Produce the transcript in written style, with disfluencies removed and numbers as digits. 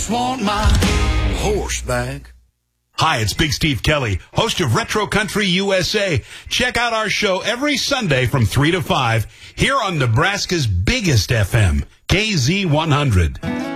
Want my horse back. Hi, it's Big Steve Kelly, host of Retro Country USA. Check out our show every Sunday from 3 to 5 here on Nebraska's biggest FM, KZ100.